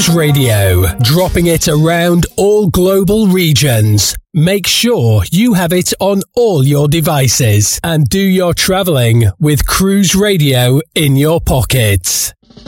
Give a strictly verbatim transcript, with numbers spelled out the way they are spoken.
Cruise Radio, dropping it around all global regions. Make sure you have it on all your devices and do your traveling with Cruise Radio in your pockets.